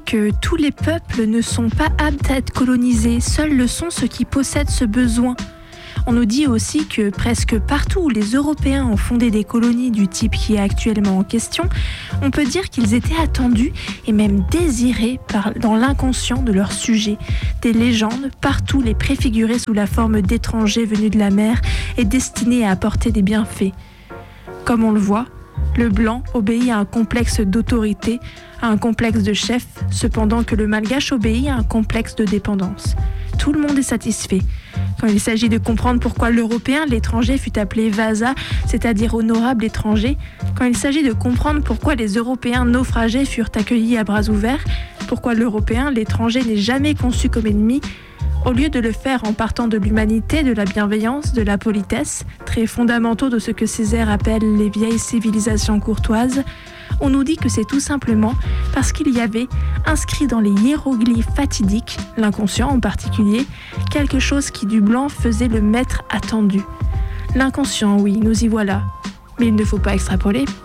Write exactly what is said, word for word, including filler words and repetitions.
que tous les peuples ne sont pas aptes à être colonisés, seuls le sont ceux qui possèdent ce besoin. On nous dit aussi que presque partout où les Européens ont fondé des colonies du type qui est actuellement en question, on peut dire qu'ils étaient attendus et même désirés par, dans l'inconscient de leurs sujets. Des légendes, partout les préfigurées sous la forme d'étrangers venus de la mer et destinés à apporter des bienfaits. Comme on le voit, le blanc obéit à un complexe d'autorité, à un complexe de chef, cependant que le malgache obéit à un complexe de dépendance. Tout le monde est satisfait. Quand il s'agit de comprendre pourquoi l'Européen, l'étranger, fut appelé Vasa, c'est-à-dire honorable étranger, quand il s'agit de comprendre pourquoi les Européens naufragés furent accueillis à bras ouverts, pourquoi l'Européen, l'étranger, n'est jamais conçu comme ennemi, au lieu de le faire en partant de l'humanité, de la bienveillance, de la politesse, traits fondamentaux de ce que Césaire appelle les vieilles civilisations courtoises, on nous dit que c'est tout simplement parce qu'il y avait, inscrit dans les hiéroglyphes fatidiques, l'inconscient en particulier, quelque chose qui du blanc faisait le maître attendu. L'inconscient, oui, nous y voilà. Mais il ne faut pas extrapoler.